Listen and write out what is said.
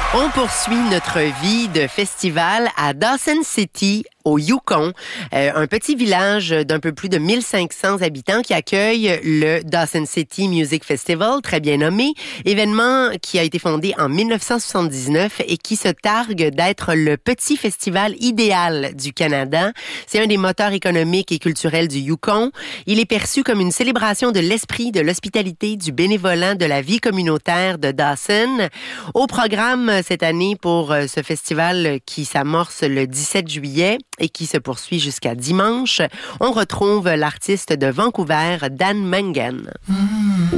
On poursuit notre vie de festival à Dawson City, au Yukon, un petit village d'un peu plus de 1500 habitants qui accueille le Dawson City Music Festival, très bien nommé, événement qui a été fondé en 1979 et qui se targue d'être le petit festival idéal du Canada. C'est un des moteurs économiques et culturels du Yukon. Il est perçu comme une célébration de l'esprit, de l'hospitalité, du bénévolat, de la vie communautaire de Dawson. Au programme cette année pour ce festival qui s'amorce le 17 juillet, et qui se poursuit jusqu'à dimanche, on retrouve l'artiste de Vancouver, Dan Mangan.